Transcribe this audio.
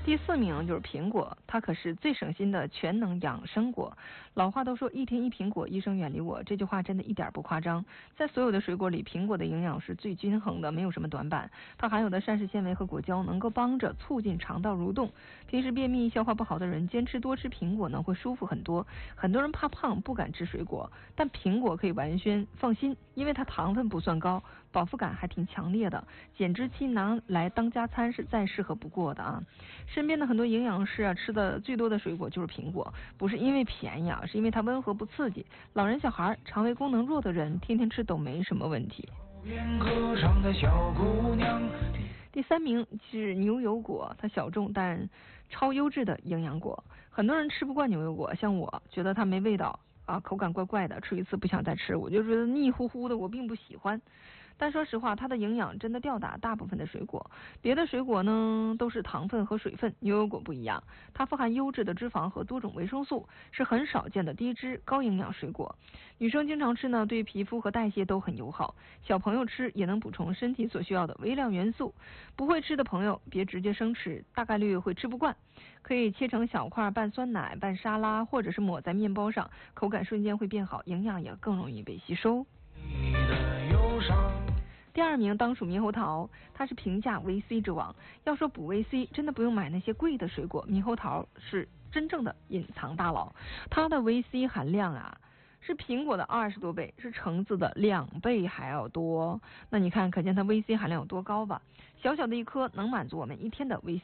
第4名就是苹果，它可是最省心的全能养生果。老话都说一天一苹果，医生远离我，这句话真的一点不夸张。在所有的水果里，苹果的营养是最均衡的，没有什么短板。它含有的膳食纤维和果胶能够帮着促进肠道蠕动。平时便秘、消化不好的人，坚持多吃苹果呢，会舒服很多。很多人怕胖，不敢吃水果，但苹果可以完全放心，因为它糖分不算高，饱腹感还挺强烈的。减脂期拿来当加餐是再适合不过的啊。身边的很多营养师啊，吃的最多的水果就是苹果，不是因为便宜啊，是因为它温和不刺激。老人、小孩、肠胃功能弱的人，天天吃都没什么问题。第3名是牛油果，它小众但超优质的营养果。很多人吃不惯牛油果，像我觉得它没味道啊，口感怪怪的，吃一次不想再吃，我就觉得腻乎乎的，我并不喜欢。但说实话，它的营养真的吊打大部分的水果。别的水果呢都是糖分和水分，牛油果不一样，它富含优质的脂肪和多种维生素，是很少见的低脂高营养水果。女生经常吃呢，对皮肤和代谢都很友好。小朋友吃也能补充身体所需要的微量元素。不会吃的朋友别直接生吃，大概率会吃不惯。可以切成小块拌酸奶、拌沙拉，或者是抹在面包上，口感瞬间会变好，营养也更容易被吸收。第2名当属猕猴桃，它是平价维 C 之王。要说补维 C， 真的不用买那些贵的水果，猕猴桃是真正的隐藏大佬。它的维 C 含量啊，是苹果的20多倍，是橙子的2倍还要多。那你看，可见它维 C 含量有多高吧？小小的一颗能满足我们一天的维 C。